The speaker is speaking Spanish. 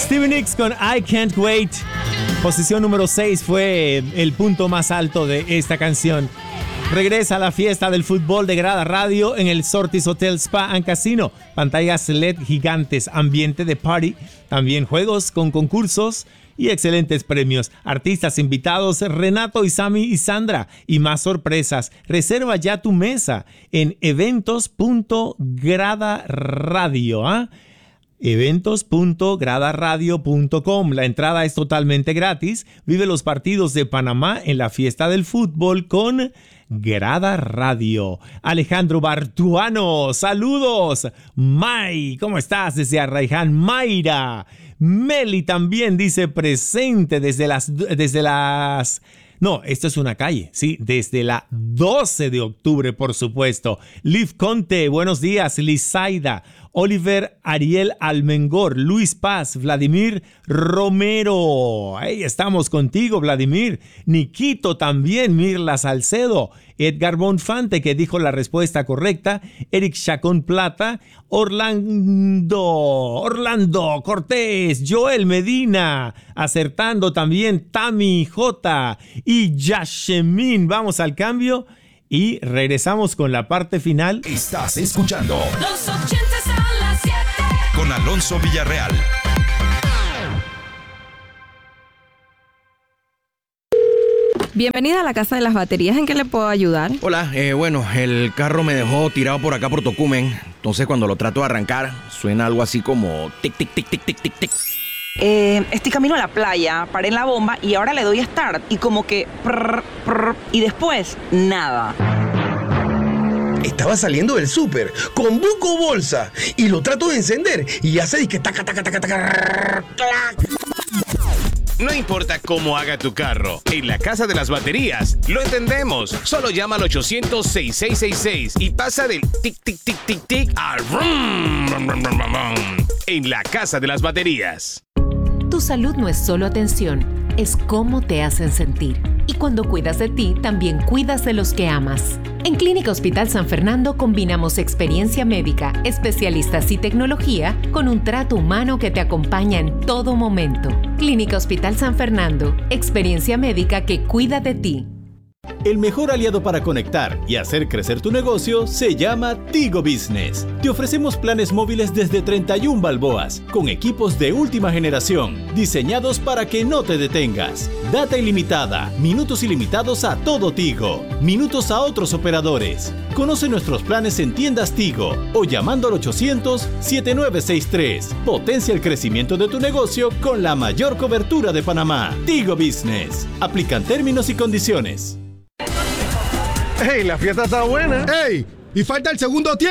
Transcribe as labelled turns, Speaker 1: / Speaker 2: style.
Speaker 1: Stevie Nicks con I Can't Wait. Posición número 6 fue el punto más alto de esta canción. Regresa a la fiesta del fútbol de Grada Radio en el Sortis Hotel Spa and Casino. Pantallas LED gigantes, ambiente de party, también juegos con concursos y excelentes premios. Artistas invitados, Renato, Isami y Sandra, y más sorpresas. Reserva ya tu mesa en eventos.gradaradio, ¿ah? eventos.gradaradio.com. La entrada es totalmente gratis. Vive los partidos de Panamá en la fiesta del fútbol con Grada Radio. Alejandro Bartuano, saludos. May, ¿cómo estás? Desde Arraiján. Mayra. Meli también dice presente desde las... No, esto es una calle, sí, desde la 12 de octubre, por supuesto. Liv Conte, buenos días. Lizaida, Oliver Ariel Almengor, Luis Paz, Vladimir Romero. Ahí estamos contigo, Vladimir. Niquito también, Mirla Salcedo, Edgar Bonfante, que dijo la respuesta correcta, Eric Chacón Plata, Orlando Cortés, Joel Medina, acertando también Tami J y Yashemin. Vamos al cambio y regresamos con la parte final.
Speaker 2: Estás escuchando
Speaker 3: Los 80s a las 7
Speaker 2: con Alonso Villarreal.
Speaker 4: Bienvenida a la Casa de las Baterías. ¿En qué le puedo ayudar?
Speaker 5: Hola, bueno, el carro me dejó tirado por acá por Tocumen. Entonces cuando lo trato de arrancar, suena algo así como tic, tic, tic, tic, tic, tic, tic.
Speaker 6: Estoy camino a la playa, paré en la bomba y ahora le doy start y como que prr, prr, y después nada.
Speaker 7: Estaba saliendo del súper con buco bolsa y lo trato de encender y hace disque taca, taca, taca, taca, clac.
Speaker 8: No importa cómo haga tu carro, en la Casa de las Baterías lo entendemos. Solo llama al 800-6666 y pasa del tic, tic, tic, tic, tic al rum, rum, rum, rum, rum, rum. En la Casa de las Baterías.
Speaker 9: Tu salud no es solo atención, es cómo te hacen sentir. Y cuando cuidas de ti, también cuidas de los que amas. En Clínica Hospital San Fernando combinamos experiencia médica, especialistas y tecnología con un trato humano que te acompaña en todo momento. Clínica Hospital San Fernando, experiencia médica que cuida de ti.
Speaker 10: El mejor aliado para conectar y hacer crecer tu negocio se llama Tigo Business. Te ofrecemos planes móviles desde 31 balboas, con equipos de última generación, diseñados para que no te detengas. Data ilimitada, minutos ilimitados a todo Tigo, minutos a otros operadores. Conoce nuestros planes en tiendas Tigo o llamando al 800-7963. Potencia el crecimiento de tu negocio con la mayor cobertura de Panamá. Tigo Business. Aplican términos y condiciones.
Speaker 11: ¡Ey, la fiesta está buena!
Speaker 12: ¡Ey! Y falta el segundo tiempo.